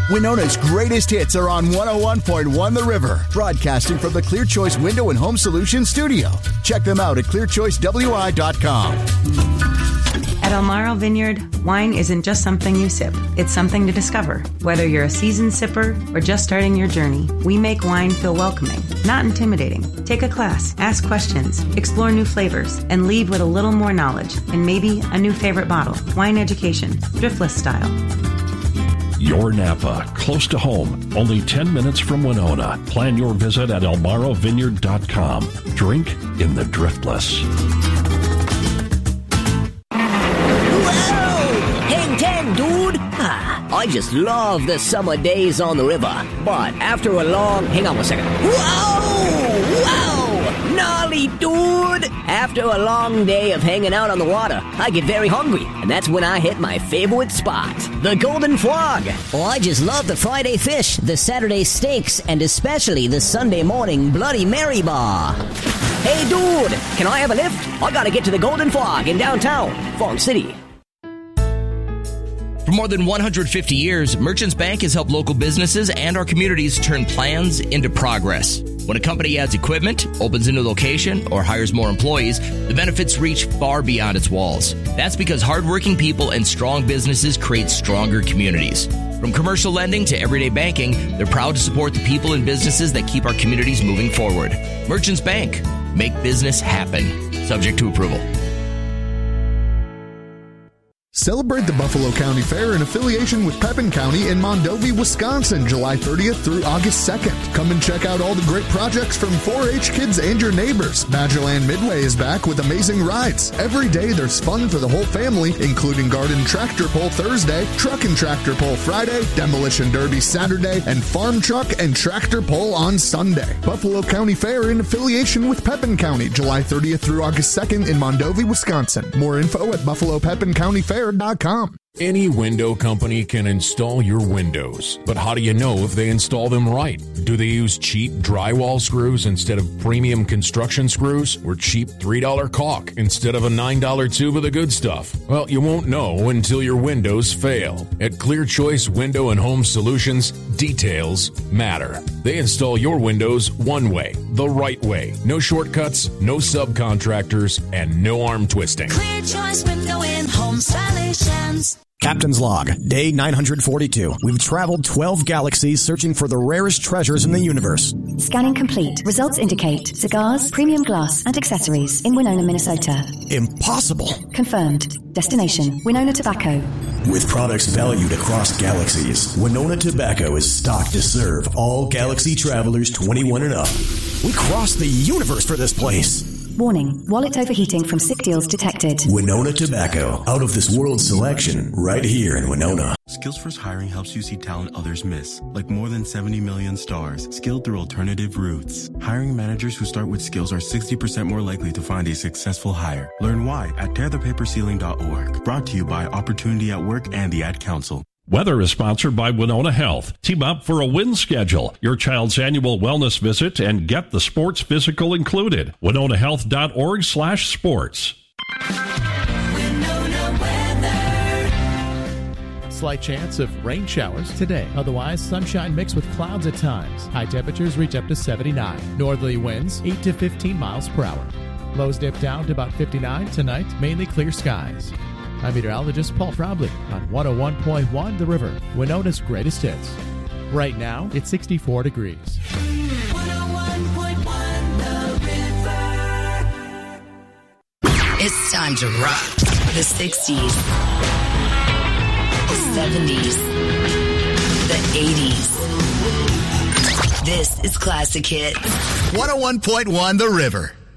Winona's greatest hits are on 101.1 The River, broadcasting from the Clear Choice Window and Home Solutions studio. Check them out at clearchoicewi.com. At Elmira Vineyard, wine isn't just something you sip. It's something to discover. Whether you're a seasoned sipper or just starting your journey, we make wine feel welcoming, not intimidating. Take a class, ask questions, explore new flavors, and leave with a little more knowledge and maybe a new favorite bottle. Wine education, Driftless style. Your Napa, close to home, only 10 minutes from Winona. Plan your visit at elmiravineyard.com. Drink in the Driftless. Hang 10, dude! I just love the summer days on the river. But after a long... Hang on one second. Whoa! Wow! Gnarly, dude! After a long day of hanging out on the water, I get very hungry. And that's when I hit my favorite spot, the Golden Frog. Oh, I just love the Friday fish, the Saturday steaks, and especially the Sunday morning Bloody Mary bar. Hey, dude! Can I have a lift? I gotta get to the Golden Frog in downtown, Fong City. For more than 150 years, Merchants Bank has helped local businesses and our communities turn plans into progress. When a company adds equipment, opens a new location, or hires more employees, the benefits reach far beyond its walls. That's because hardworking people and strong businesses create stronger communities. From commercial lending to everyday banking, they're proud to support the people and businesses that keep our communities moving forward. Merchants Bank. Make business happen. Subject to approval. Celebrate the Buffalo County Fair in affiliation with Pepin County in Mondovi, Wisconsin, July 30th through August 2nd. Come and check out all the great projects from 4-H kids and your neighbors. Badgerland Midway is back with amazing rides. Every day there's fun for the whole family, including Garden Tractor Pull Thursday, Truck and Tractor Pull Friday, Demolition Derby Saturday, and Farm Truck and Tractor Pull on Sunday. Buffalo County Fair in affiliation with Pepin County, July 30th through August 2nd in Mondovi, Wisconsin. More info at BuffaloPepinCountyFair.com. Any window company can install your windows, but how do you know if they install them right? Do they use cheap drywall screws instead of premium construction screws, or cheap $3 caulk instead of a $9 tube of the good stuff? Well, you won't know until your windows fail. At Clear Choice Window and Home Solutions, details matter. They install your windows one way, the right way. No shortcuts, no subcontractors, and no arm twisting. Clear Choice Window and Home Solutions. Captain's Log, day 942. We've traveled 12 galaxies searching for the rarest treasures in the universe. Scanning complete. Results indicate cigars, premium glass, and accessories in Winona, Minnesota. Impossible. Confirmed. Destination, Winona Tobacco. With products valued across galaxies, Winona Tobacco is stocked to serve all galaxy travelers 21 and up. We crossed the universe for this place. Warning, wallet overheating from sick deals detected. Winona Tobacco, out of this world selection, right here in Winona. Skills First Hiring helps you see talent others miss, like more than 70 million stars, skilled through alternative routes. Hiring managers who start with skills are 60% more likely to find a successful hire. Learn why at tearthepaperceiling.org. Brought to you by Opportunity at Work and the Ad Council. Weather is sponsored by Winona Health. Team up for a win schedule, your child's annual wellness visit, and get the sports physical included. WinonaHealth.org/sports. Slight chance of rain showers today. Otherwise, sunshine mixed with clouds at times. High temperatures reach up to 79. Northerly winds 8 to 15 miles per hour. Lows dip down to about 59 tonight. Mainly clear skies. I'm meteorologist Paul Frobley on 101.1 The River, Winona's greatest hits. Right now, it's 64 degrees. 101.1 The River. It's time to rock the 60s, the 70s, the 80s. This is Classic Hits. 101.1 The River.